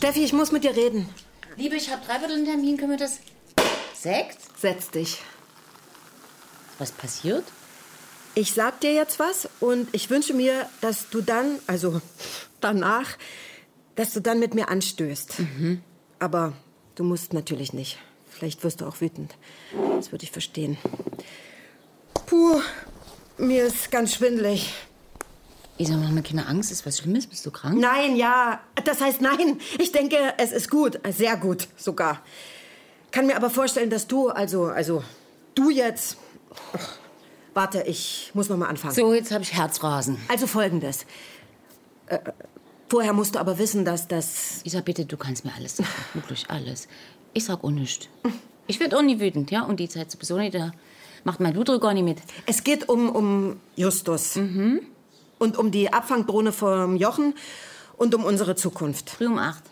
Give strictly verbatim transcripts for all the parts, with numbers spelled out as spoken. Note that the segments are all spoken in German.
Steffi, ich muss mit dir reden. Liebe, ich habe dreiviertel einen Termin. Können wir das... Sekt? Setz dich. Was passiert? Ich sag dir jetzt was und ich wünsche mir, dass du dann, also danach, dass du dann mit mir anstößt. Mhm. Aber du musst natürlich nicht. Vielleicht wirst du auch wütend. Das würde ich verstehen. Puh, mir ist ganz schwindelig. Isa, mach mir keine Angst. Ist was Schlimmes? Bist du krank? Nein, ja. Das heißt nein. Ich denke, es ist gut. Sehr gut sogar. Kann mir aber vorstellen, dass du, also, also, du jetzt... Ach, warte, ich muss noch mal anfangen. So, jetzt habe ich Herzrasen. Also Folgendes. Äh, vorher musst du aber wissen, dass das... Isa, bitte, du kannst mir alles sagen. Wirklich alles. Ich sag auch nichts. Ich werd auch nie wütend, ja? Und die Zeit sowieso nicht. Da macht mein Blutdruck gar nicht mit. Es geht um, um Justus. Mhm. Und um die Abfangdrohne vom Jochen und um unsere Zukunft. Früh um acht.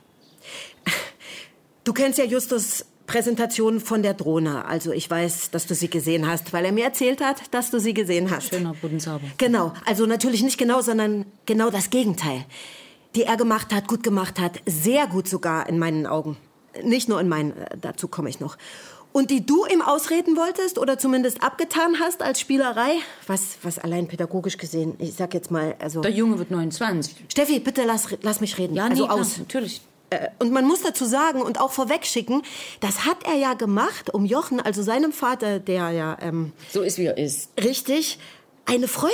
Du kennst ja Justus' Präsentation von der Drohne. Also ich weiß, dass du sie gesehen hast, weil er mir erzählt hat, dass du sie gesehen hast. Schöner Budensauber. Genau. Also natürlich nicht genau, sondern genau das Gegenteil. Die er gemacht hat, gut gemacht hat. Sehr gut sogar in meinen Augen. Nicht nur in meinen, dazu komme ich noch. Und die du ihm ausreden wolltest oder zumindest abgetan hast als Spielerei, was, was allein pädagogisch gesehen, ich sag jetzt mal, also... Der Junge wird neunundzwanzig. Steffi, bitte lass, lass mich reden. Ja, also nee, aus. klar, natürlich. Äh, und man muss dazu sagen und auch vorwegschicken, das hat er ja gemacht, um Jochen, also seinem Vater, der ja... Ähm, So ist, wie er ist. richtig, eine Freude